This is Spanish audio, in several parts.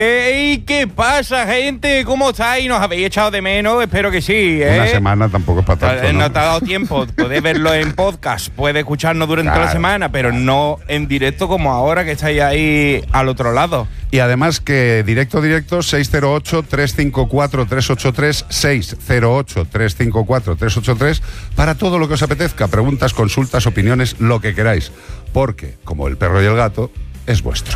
¡Ey! ¿Qué pasa, gente? ¿Cómo estáis? ¿Nos habéis echado de menos? Espero que sí, ¿eh? Una semana tampoco es para tanto, ¿no? No te ha dado tiempo. Podés verlo en podcast, puedes escucharnos durante la semana, pero no en directo como ahora que estáis ahí al otro lado. Y además que directo, 608-354-383, 608-354-383, para todo lo que os apetezca, preguntas, consultas, opiniones, lo que queráis. Porque, como el perro y el gato, es vuestro.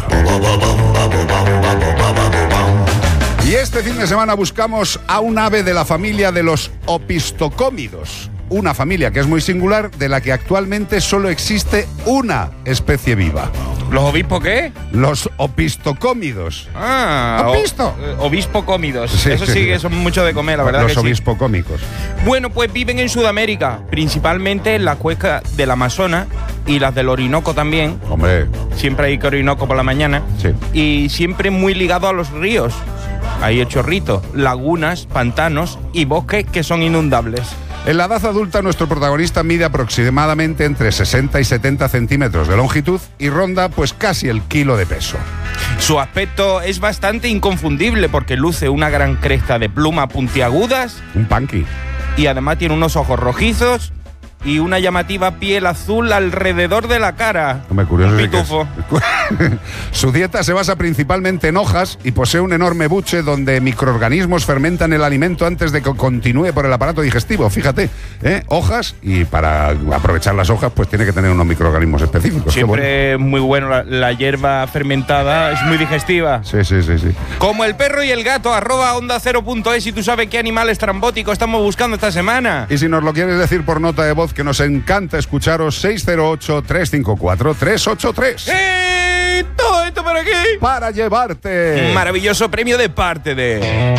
Y este fin de semana buscamos a un ave de la familia de los opistocómidos. Una familia que es muy singular, de la que actualmente solo existe una especie viva. ¿Los obispos qué? Los opistocómidos. ¡Opisto! Obispocómidos. Sí, Eso sí que son mucho de comer, la verdad. Los que sí. obispocómicos. Bueno, pues viven en Sudamérica, principalmente en la cuenca del Amazonas y las del Orinoco también. Hombre. Siempre hay que Orinoco por la mañana. Sí. Y siempre muy ligado a los ríos. Hay chorritos, lagunas, pantanos y bosques que son inundables. En la edad adulta, nuestro protagonista mide aproximadamente entre 60 y 70 centímetros de longitud y ronda pues casi el kilo de peso. Su aspecto es bastante inconfundible porque luce una gran cresta de plumas puntiagudas. Un punky. Y además tiene unos ojos rojizos y una llamativa piel azul alrededor de la cara. Hombre, curioso. Un pitufo. Su dieta se basa principalmente en hojas y posee un enorme buche donde microorganismos fermentan el alimento antes de que continúe por el aparato digestivo. Fíjate, hojas, y para aprovechar las hojas pues tiene que tener unos microorganismos específicos. Siempre es muy bueno la hierba fermentada, es muy digestiva. Sí. Como el perro y el gato, @onda0.es, y tú sabes qué animal estrambótico estamos buscando esta semana. Y si nos lo quieres decir por nota de voz, que nos encanta escucharos, 608-354-383. Todo esto por aquí para llevarte un maravilloso premio de parte de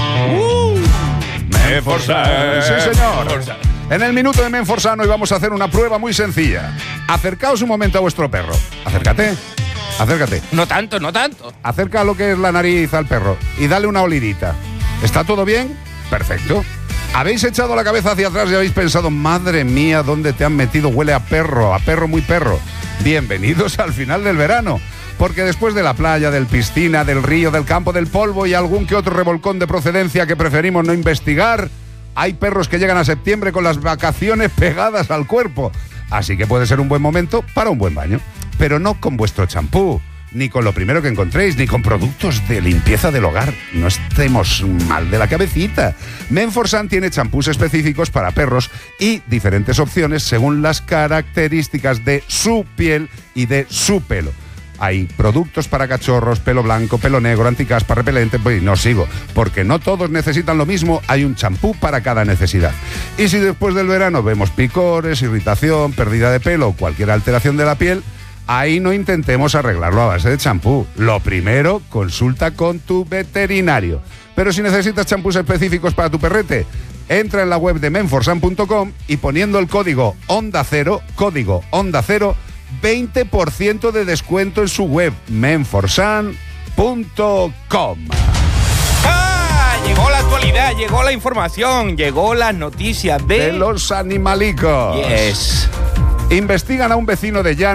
Menforsan. Sí, señor. En el minuto de Menforsan hoy vamos a hacer una prueba muy sencilla. Acercaos un momento a vuestro perro. Acércate. No tanto. Acerca lo que es la nariz al perro y dale una olidita. ¿Está todo bien? Perfecto. ¿Habéis echado la cabeza hacia atrás y habéis pensado, madre mía, dónde te han metido? Huele a perro muy perro. Bienvenidos al final del verano. Porque después de la playa, del piscina, del río, del campo, del polvo y algún que otro revolcón de procedencia que preferimos no investigar, hay perros que llegan a septiembre con las vacaciones pegadas al cuerpo. Así que puede ser un buen momento para un buen baño. Pero no con vuestro champú, ni con lo primero que encontréis, ni con productos de limpieza del hogar. No estemos mal de la cabecita. Menforsan tiene champús específicos para perros y diferentes opciones según las características de su piel y de su pelo. Hay productos para cachorros, pelo blanco, pelo negro, anticaspa, repelente, pues no sigo, porque no todos necesitan lo mismo, hay un champú para cada necesidad. Y si después del verano vemos picores, irritación, pérdida de pelo o cualquier alteración de la piel, ahí no intentemos arreglarlo a base de champú. Lo primero, consulta con tu veterinario. Pero si necesitas champús específicos para tu perrete, entra en la web de menforsan.com y poniendo el código Onda Cero, 20% de descuento en su web, menforsan.com. Llegó la actualidad, llegó la información, llegó la noticia de los animalicos. Yes. Investigan a un vecino de Llano